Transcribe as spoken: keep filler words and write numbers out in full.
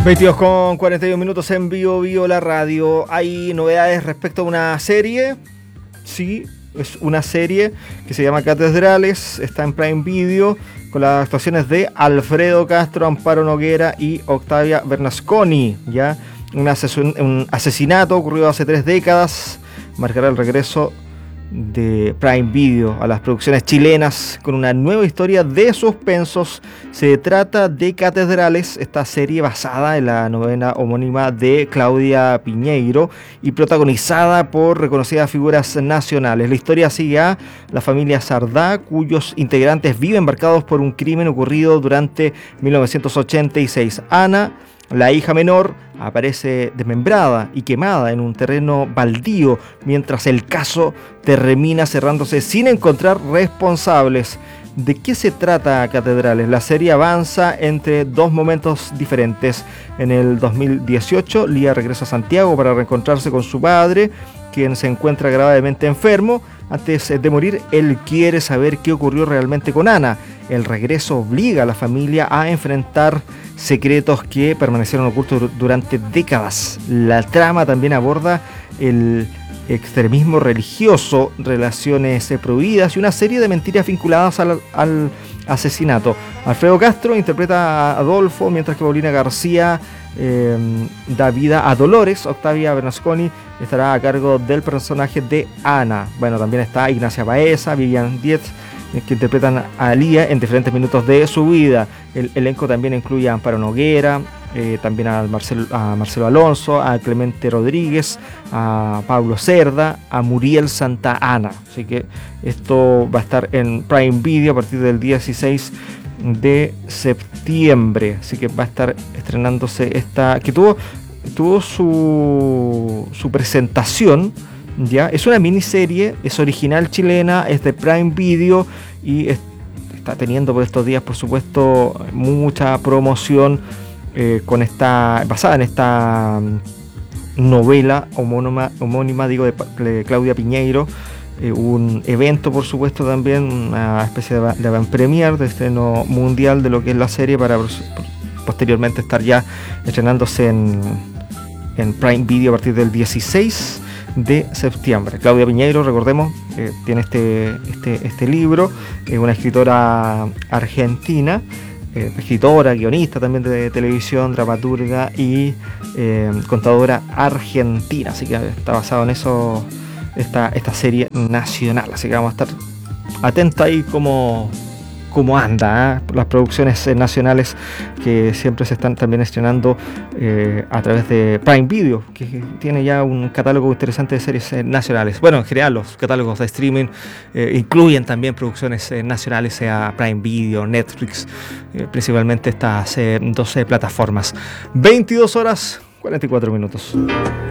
veintidós con cuarenta y uno minutos en Bio Bio la radio. Hay novedades respecto a una serie. Sí, es una serie que se llama Catedrales. Está en Prime Video con las actuaciones de Alfredo Castro, Amparo Noguera y Octavia Bernasconi. ¿Ya? Un, asesin- un asesinato ocurrido hace tres décadas marcará el regreso de Prime Video a las producciones chilenas con una nueva historia de suspensos. Se trata de Catedrales, esta serie basada en la novela homónima de Claudia Piñeiro y protagonizada por reconocidas figuras nacionales. La historia sigue a la familia Sardá, cuyos integrantes viven marcados por un crimen ocurrido durante mil novecientos ochenta y seis. Ana, la hija menor, aparece desmembrada y quemada en un terreno baldío, mientras el caso termina cerrándose sin encontrar responsables. ¿De qué se trata Catedrales? La serie avanza entre dos momentos diferentes. En el dos mil dieciocho, Lía regresa a Santiago para reencontrarse con su padre, quien se encuentra gravemente enfermo. Antes de morir, él quiere saber qué ocurrió realmente con Ana. El regreso obliga a la familia a enfrentar secretos que permanecieron ocultos durante décadas. La trama también aborda el extremismo religioso, relaciones prohibidas y una serie de mentiras vinculadas al, al asesinato. Alfredo Castro interpreta a Adolfo, mientras que Paulina García eh, da vida a Dolores. Octavia Bernasconi estará a cargo del personaje de Ana. Bueno, también está Ignacia Baeza, Vivian Dietz, que interpretan a Lía en diferentes minutos de su vida. El elenco también incluye a Amparo Noguera, eh, también a Marcelo, a Marcelo Alonso, a Clemente Rodríguez, a Pablo Cerda, a Muriel Santa Ana. Así que esto va a estar en Prime Video a partir del dieciséis de septiembre. Así que va a estar estrenándose esta, que tuvo, tuvo su, su presentación. Ya, es una miniserie, es original chilena, es de Prime Video y es, está teniendo por estos días, por supuesto, mucha promoción eh, con esta, basada en esta novela homónima, homónima digo, de, de Claudia Piñeiro. Eh, un evento, por supuesto, también, una especie de, de avant premier, de estreno mundial de lo que es la serie, para posteriormente estar ya estrenándose en, en Prime Video a partir del dieciséis de septiembre. Claudia Piñeiro, recordemos, eh, tiene este, este, este libro, es eh, una escritora argentina, eh, escritora, guionista también de televisión, dramaturga y eh, contadora argentina, así que está basado en eso esta, esta serie nacional, así que vamos a estar atentos ahí como cómo anda, ¿eh? Las producciones eh, nacionales que siempre se están también estrenando eh, a través de Prime Video, que tiene ya un catálogo interesante de series eh, nacionales. Bueno, en general los catálogos de streaming eh, incluyen también producciones eh, nacionales, sea Prime Video, Netflix, eh, principalmente estas eh, doce plataformas. veintidós horas, cuarenta y cuatro minutos.